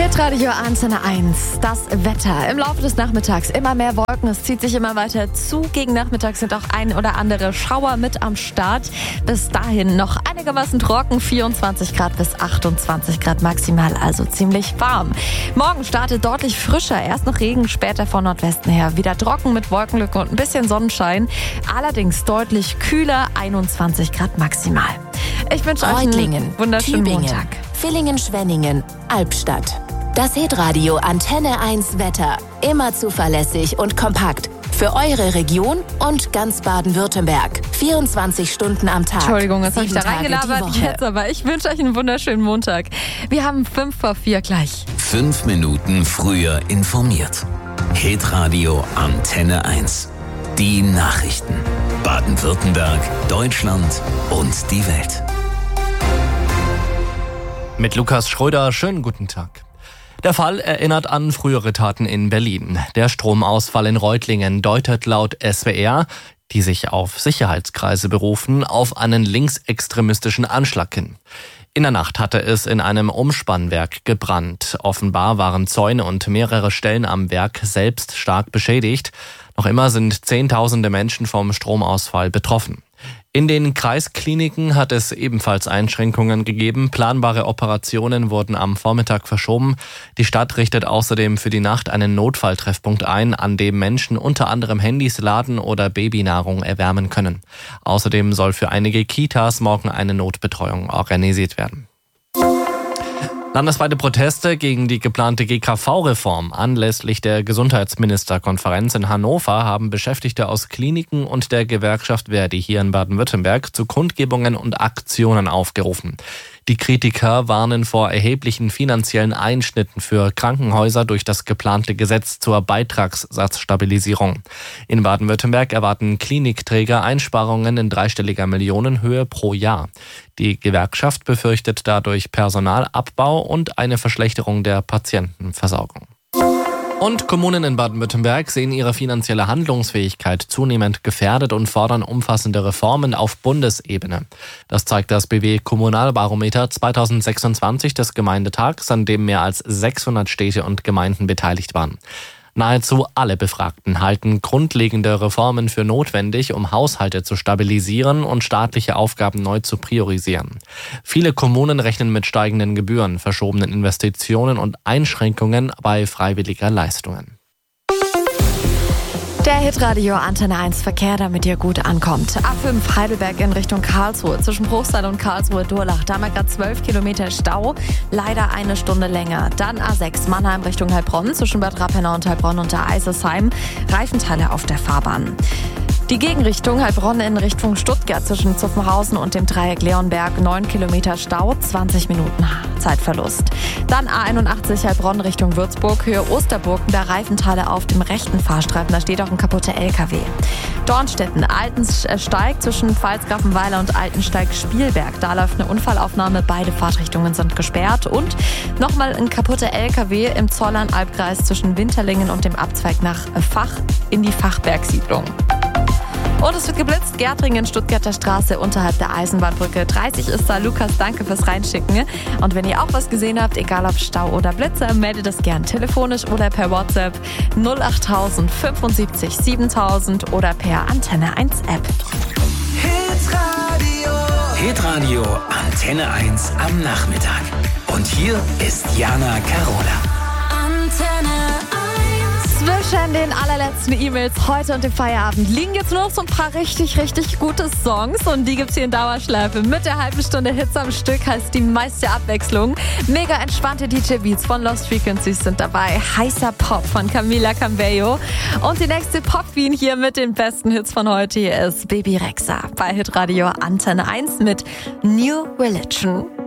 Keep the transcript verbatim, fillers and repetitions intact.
Hitradio Antenne eins, das Wetter. Im Laufe des Nachmittags immer mehr Wolken, es zieht sich immer weiter zu. Gegen Nachmittag sind auch ein oder andere Schauer mit am Start. Bis dahin noch einigermaßen trocken, vierundzwanzig Grad bis achtundzwanzig Grad maximal, also ziemlich warm. Morgen startet deutlich frischer, erst noch Regen, später von Nordwesten her. Wieder trocken mit Wolkenlücke und ein bisschen Sonnenschein. Allerdings deutlich kühler, einundzwanzig Grad maximal. Ich wünsche euch einen wunderschönen Tübingen, Montag. Villingen-Schwenningen, Albstadt. Das Hitradio Antenne eins Wetter. Immer zuverlässig und kompakt. Für eure Region und ganz Baden-Württemberg. vierundzwanzig Stunden am Tag. Entschuldigung, jetzt habe ich da sieben Tage die reingelabert. Woche. Jetzt aber. Ich wünsche euch einen wunderschönen Montag. Wir haben fünf vor vier gleich. Fünf Minuten früher informiert. Hitradio Antenne eins. Die Nachrichten. Baden-Württemberg, Deutschland und die Welt. Mit Lukas Schröder, schönen guten Tag. Der Fall erinnert an frühere Taten in Berlin. Der Stromausfall in Reutlingen deutet laut S W R, die sich auf Sicherheitskreise berufen, auf einen linksextremistischen Anschlag hin. In der Nacht hatte es in einem Umspannwerk gebrannt. Offenbar waren Zäune und mehrere Stellen am Werk selbst stark beschädigt. Noch immer sind Zehntausende Menschen vom Stromausfall betroffen. In den Kreiskliniken hat es ebenfalls Einschränkungen gegeben. Planbare Operationen wurden am Vormittag verschoben. Die Stadt richtet außerdem für die Nacht einen Notfalltreffpunkt ein, an dem Menschen unter anderem Handys laden oder Babynahrung erwärmen können. Außerdem soll für einige Kitas morgen eine Notbetreuung organisiert werden. Landesweite Proteste gegen die geplante G K V-Reform anlässlich der Gesundheitsministerkonferenz in Hannover haben Beschäftigte aus Kliniken und der Gewerkschaft Verdi hier in Baden-Württemberg zu Kundgebungen und Aktionen aufgerufen. Die Kritiker warnen vor erheblichen finanziellen Einschnitten für Krankenhäuser durch das geplante Gesetz zur Beitragssatzstabilisierung. In Baden-Württemberg erwarten Klinikträger Einsparungen in dreistelliger Millionenhöhe pro Jahr. Die Gewerkschaft befürchtet dadurch Personalabbau und eine Verschlechterung der Patientenversorgung. Und Kommunen in Baden-Württemberg sehen ihre finanzielle Handlungsfähigkeit zunehmend gefährdet und fordern umfassende Reformen auf Bundesebene. Das zeigt das B W Kommunalbarometer zweitausendsechsundzwanzig des Gemeindetags, an dem mehr als sechshundert Städte und Gemeinden beteiligt waren. Nahezu alle Befragten halten grundlegende Reformen für notwendig, um Haushalte zu stabilisieren und staatliche Aufgaben neu zu priorisieren. Viele Kommunen rechnen mit steigenden Gebühren, verschobenen Investitionen und Einschränkungen bei freiwilliger Leistungen. Der Hitradio Antenne eins Verkehr, damit ihr gut ankommt. A fünf Heidelberg in Richtung Karlsruhe. Zwischen Bruchsal und Karlsruhe-Durlach. Da haben wir gerade zwölf Kilometer Stau. Leider eine Stunde länger. Dann A sechs Mannheim Richtung Heilbronn. Zwischen Bad Rappenau und Heilbronn und der Eisesheim. Reifenteile auf der Fahrbahn. Die Gegenrichtung Heilbronn in Richtung Stuttgart zwischen Zuffenhausen und dem Dreieck Leonberg. neun Kilometer Stau, zwanzig Minuten Zeitverlust. Dann A einundachtzig Heilbronn Richtung Würzburg, Höhe Osterburgen, da Reifenteile auf dem rechten Fahrstreifen. Da steht auch ein kaputter L K W. Dornstetten, Altensteig zwischen Pfalzgrafenweiler und Altensteig-Spielberg. Da läuft eine Unfallaufnahme, beide Fahrtrichtungen sind gesperrt. Und nochmal ein kaputter L K W im Zollern-Albkreis zwischen Winterlingen und dem Abzweig nach Fach in die Fachbergsiedlung. Und es wird geblitzt, Gärtringen, Stuttgarter Straße unterhalb der Eisenbahnbrücke. dreißig ist da. Lukas, danke fürs Reinschicken. Und wenn ihr auch was gesehen habt, egal ob Stau oder Blitzer, meldet es gern telefonisch oder per WhatsApp null acht tausend fünfundsiebzig siebentausend oder per Antenne eins App. Hitradio. Hitradio Antenne eins am Nachmittag. Und hier ist Jana Carola. Antenne Zwischen den allerletzten E-Mails heute und dem Feierabend liegen jetzt nur noch so ein paar richtig, richtig gute Songs. Und die gibt's hier in Dauerschleife. Mit der halben Stunde Hits am Stück heißt die meiste Abwechslung. Mega entspannte D J-Beats von Lost Frequencies sind dabei. Heißer Pop von Camila Cabello. Und die nächste Pop-Queen hier mit den besten Hits von heute hier ist Baby Rexha bei Hitradio Antenne eins mit New Religion.